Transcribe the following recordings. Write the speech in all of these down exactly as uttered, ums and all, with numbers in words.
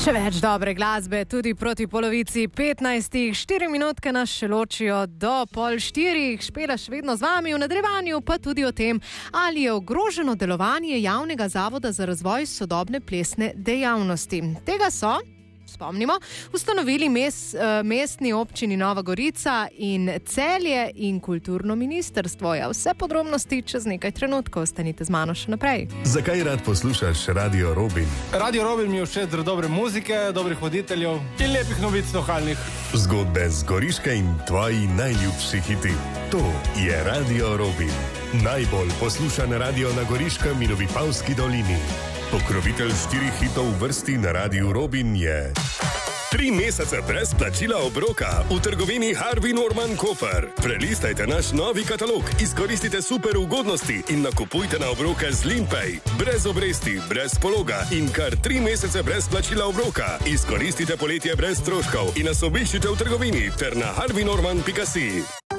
Še več dobre glasbe, tudi proti polovici petnajstih, štiri minutke nas še ločijo do pol štirih. Špela še vedno z vami, v nadaljevanju pa tudi o tem, ali je ogroženo delovanje javnega zavoda za razvoj sodobne plesne dejavnosti. Tega so, spomnimo, ustanovili mes, mestni občini Nova Gorica in Celje in kulturno ministrstvo. Ja, vse podrobnosti čez nekaj trenutkov. Ostanite z mano še naprej. Zakaj rad poslušaš Radio Robin? Radio Robin mi je všeč zaradi dobre muzike, dobrih voditeljev in lepih novic lokalnih. Zgodbe z Goriške in tvoji najljubši hiti. To je Radio Robin. Najbolj poslušan radio na Goriškem in v Vipavski dolini. Pokrovitelj štirih hitov v vrsti na Radiu Robin je... Tri mesece brez plačila obroka v trgovini Harvey Norman Koper. Prelistajte naš novi katalog, izkoristite super ugodnosti in nakupujte na obroke z Limpay. Brez obresti, brez pologa in kar tri mesece brez plačila obroka. Izkoristite poletje brez stroškov in nas obiščite v trgovini ter na harvey norman pika si.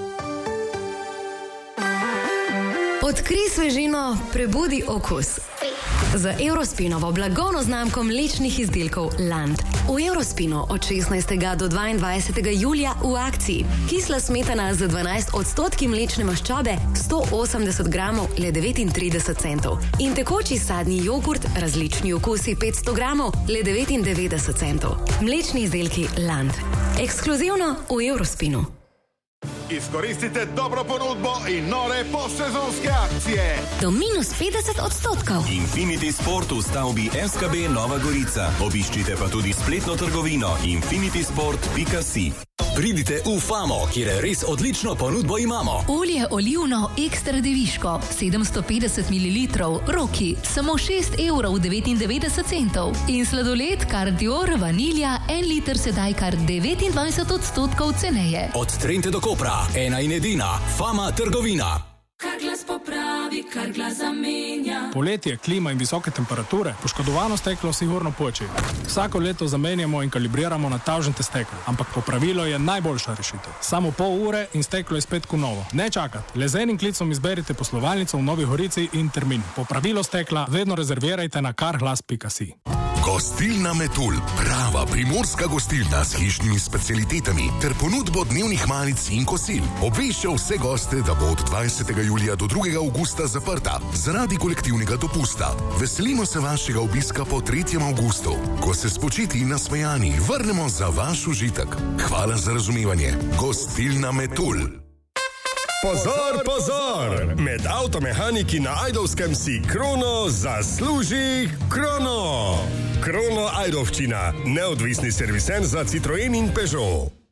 Odkrij svežino, prebudi okus. Z Eurospinovo blagovno znamko mlečnih izdelkov Land. V Eurospinu od šestnajstega do dvaindvajsetega julija v akciji. Kisla smetana z dvanajst odstotki mlečne maščobe, sto osemdeset gramov, le devetintrideset centov. In tekoči sadni jogurt, različni okusi, petsto gramov, le devetindevetdeset centov. Mlečni izdelki Land. Ekskluzivno v Eurospinu. Izkoristite dobro ponudbo in nore postsezonske akcije. Do minus petdeset odstotkov. Infinity Sport v stavbi es ka be Nova Gorica. Obiščite pa tudi spletno trgovino infinity sport pika si. Pridite v Famo, kjer je res odlično ponudbo imamo. Olje olivno ekstra deviško, sedemsto petdeset mililitrov, roki, samo šest evrov devetindevetdeset centov. In sladoled Kardior vanilja, en liter sedaj kar devetindvajset odstotkov ceneje. Od Trente do Kopra, ena in edina, Fama trgovina. Kar glas popravi, kar glas zamenja. Poletje, klima in visoke temperature, poškodovano steklo sigurno poči. Vsako leto zamenjamo in kalibriramo natavžente steklo, ampak popravilo je najboljša rešitev. Samo pol ure in steklo je spet ko novo. Ne čakati, le z enim klicom izberite poslovalnico v Novi Gorici in termin. Popravilo stekla vedno rezervirajte na karglas pika si. Gostilna Metul, prava primorska gostilna s hišnimi specialitetami ter ponudbo dnevnih malic in kosil. Obvešča vse goste, da bo od dvajsetega julija do drugega avgusta zaprta zaradi kolektivnega dopusta. Veselimo se vašega obiska po tretjem avgustu, ko se spočiti in nasmejani vrnemo za vaš užitek. Hvala za razumevanje. Gostilna Metul. Pozor, pozor! Med avtomehaniki na Ajdovskem si Krono zasluži Krono! Krono Ajdovščina, neodvisni servisen za Citroen in Peugeot.